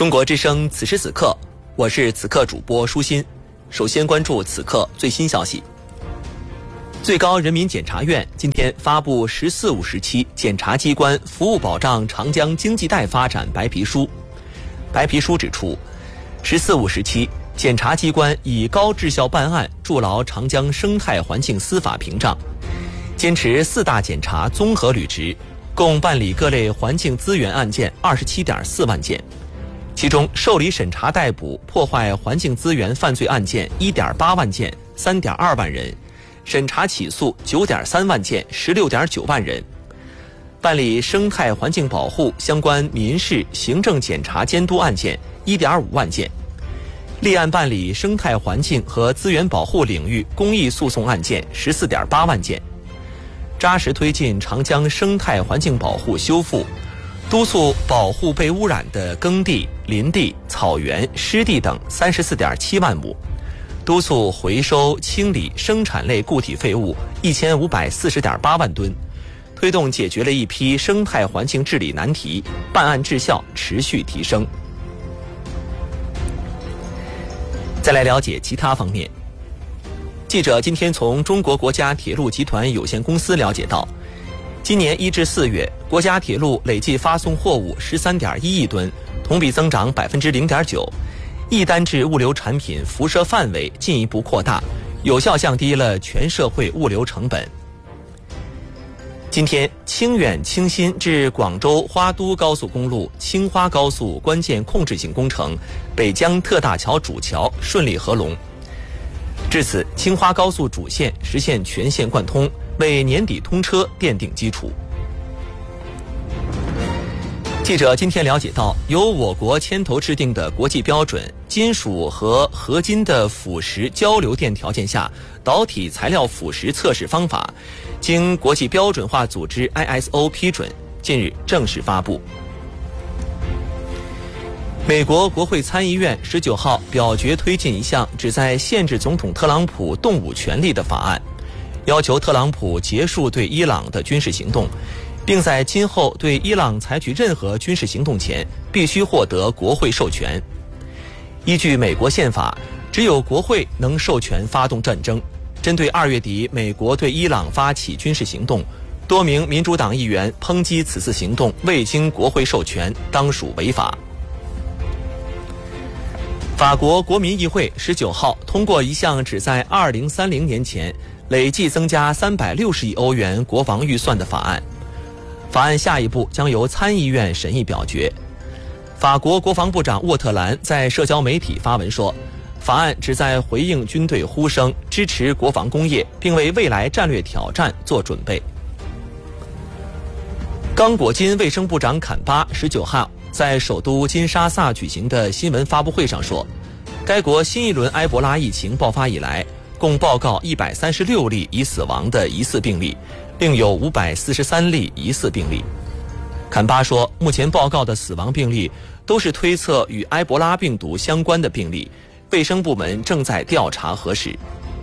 中国之声此时此刻，我是此刻主播舒心。首先关注此刻最新消息。最高人民检察院今天发布“十四五”时期检察机关服务保障长江经济带发展白皮书。白皮书指出，“十四五”时期检察机关以高质效办案筑牢长江生态环境司法屏障，坚持4大检察综合履职，共办理各类环境资源案件27.4万件，其中受理审查逮捕破坏环境资源犯罪案件1.8万件，3.2万人，审查起诉9.3万件，16.9万人，办理生态环境保护相关民事行政检查监督案件1.5万件，立案办理生态环境和资源保护领域公益诉讼案件14.8万件，扎实推进长江生态环境保护修复，督促保护被污染的耕地、林地、草原、湿地等34.7万亩，督促回收清理生产类固体废物1540.8万吨，推动解决了一批生态环境治理难题，办案质效持续提升。再来了解其他方面。记者今天从中国国家铁路集团有限公司了解到，今年1至4月，国家铁路累计发送货物13.1亿吨，同比增长0.9%，一单制物流产品辐射范围进一步扩大，有效降低了全社会物流成本。今天，清远清新至广州花都高速公路青花高速关键控制性工程北江特大桥主桥顺利合龙，至此，青花高速主线实现全线贯通，为年底通车奠定基础。记者今天了解到，由我国牵头制定的国际标准金属和合金的腐蚀交流电条件下导体材料腐蚀测试方法，经国际标准化组织 ISO 批准，近日正式发布。美国国会参议院19号表决推进一项旨在限制总统特朗普动武权利的法案，要求特朗普结束对伊朗的军事行动，并在今后对伊朗采取任何军事行动前必须获得国会授权。依据美国宪法，只有国会能授权发动战争。针对2月底美国对伊朗发起军事行动，多名民主党议员抨击此次行动未经国会授权，当属违法。法国国民议会19号通过一项旨在2030年前累计增加360亿欧元国防预算的法案。法案下一步将由参议院审议表决。法国国防部长沃特兰在社交媒体发文说，法案旨在回应军队呼声，支持国防工业，并为未来战略挑战做准备。刚果金卫生部长坎巴19号在首都金沙萨举行的新闻发布会上说，该国新一轮埃博拉疫情爆发以来，共报告136例已死亡的疑似病例，另有543例疑似病例。坎巴说，目前报告的死亡病例都是推测与埃博拉病毒相关的病例，卫生部门正在调查核实。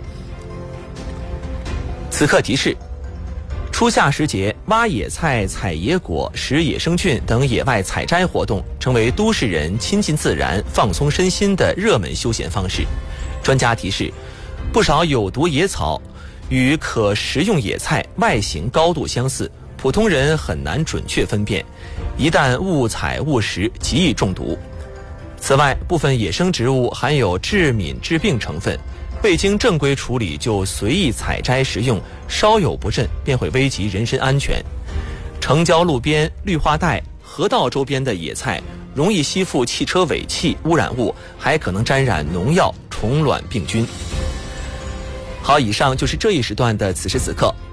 此刻提示，初夏时节，挖野菜、采野果、拾野生菌等野外采摘活动成为都市人亲近自然、放松身心的热门休闲方式。专家提示，不少有毒野草与可食用野菜外形高度相似，普通人很难准确分辨，一旦误采误食，极易中毒。此外，部分野生植物含有致敏致病成分，未经正规处理就随意采摘食用，稍有不慎便会危及人身安全。城郊路边、绿化带、河道周边的野菜容易吸附汽车尾气、污染物，还可能沾染农药、虫卵病菌。好，以上就是这一时段的此时此刻，